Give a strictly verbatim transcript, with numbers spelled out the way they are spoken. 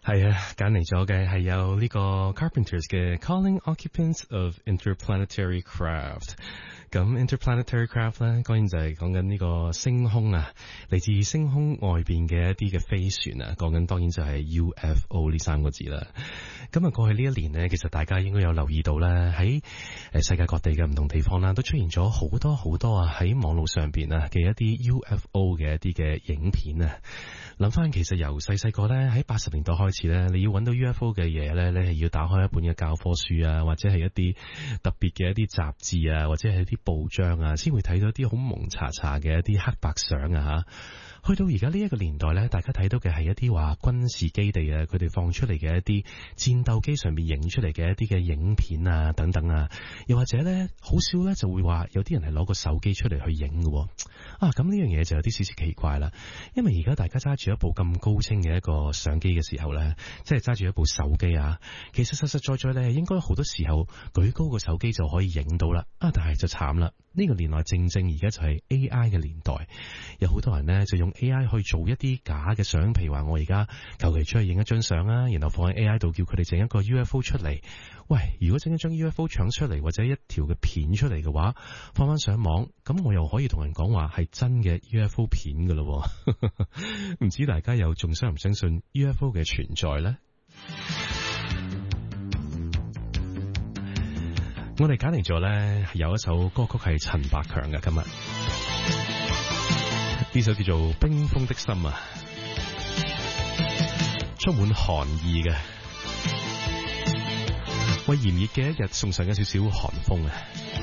係啊，揀嚟咗嘅係有呢個 Carpenters 嘅 Calling Occupants of Interplanetary Craft。咁 Interplanetary Craft 咧，當然就係講緊呢個星空啊，嚟自星空外邊嘅一啲嘅飛船啊，講緊當然就係 U F O 呢三個字啦。咁啊，過去呢一年呢，其實大家應該有留意到咧，喺誒世界各地嘅唔同地方啦，都出現咗好多好多啊喺網絡上邊啊嘅一啲 U F O 嘅一啲嘅影片啊。諗翻其實由細細個咧，喺八十年代開始咧，你要揾到 U F O 嘅嘢咧，你係要打開一本嘅教科書啊，或者係一啲特別嘅一啲雜誌啊，或者係一啲報章啊，先會睇到一啲好蒙查查嘅一啲黑白相啊吓。去到而家呢一個年代咧，大家睇到嘅係一啲話軍事基地啊，佢哋放出嚟嘅一啲戰鬥機上面影出嚟嘅一啲嘅影片啊等等啊，又或者咧好少咧就會話有啲人係攞個手機出嚟去影嘅啊，咁呢樣嘢就有啲少少奇怪啦。因為而家大家揸住一部咁高清嘅一個相機嘅時候咧，即係揸住一部手機啊，其實實實在在咧應該好多時候舉高個手機就可以影到啦。啊，但係就慘啦，呢個年代正正而家就係 A I 嘅年代，有好多人咧就用 A I 去做一啲假嘅相，譬如話我而家求其出去影一張相啊，然後放喺 A I 度叫佢哋整一個 U F O 出嚟。喂，如果整一張 U F O 搶出嚟或者一條嘅片出嚟嘅話，放翻上網，咁我又可以同人講話係真嘅 U F O 片噶咯。唔知大家又仲相唔相信 U F O 嘅存在呢？我哋揀嚟咗呢，有一首歌曲係陳百強嘅，今日呢首叫做《冰封的心》啊，充滿寒意嘅，為炎熱嘅一日送上一少少寒風啊！